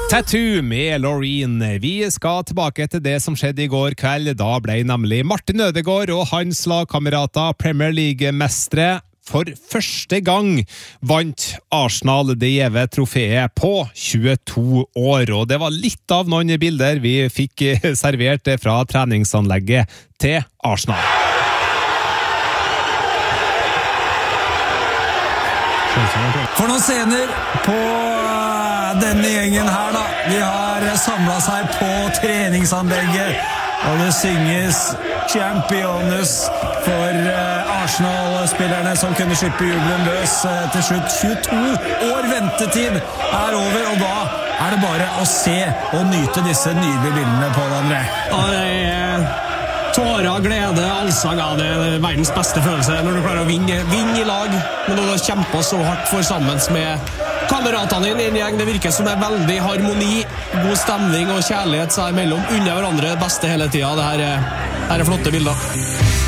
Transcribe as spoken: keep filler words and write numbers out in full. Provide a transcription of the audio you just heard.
Tattoo med Loreen. Vi skal tilbake til det som skjedde i går kveld. Da ble nemlig Martin Ødegaard og hans lagkamerater Premier League-mestre. For første gang vant Arsenal det gjeve trofeet på tjueto år, og det var litt av noen bilder vi fikk servert fra treningsanlegget til Arsenal. For noen scener på denne gjengen her da. De har samlet seg på treningsanlegget, og det synges Champions for Arsenal-spillerne som kunne slippe jubelen løs til slutt. tjueto år ventetid er over, og da er det bare å se og nyte disse nydelige bildene på det, André. Ja, det er tårer, glede, allsang. Ja, det er verdens beste følelse når du klarer å vinne, vinne i lag, men når du har kjempet så hardt for sammen med kameratene dine i en gjeng. Det virker som det er veldig harmoni, god stemning og kjærlighet seg imellom, under hverandre, det beste hele tiden. Det her er, her er flotte bilder.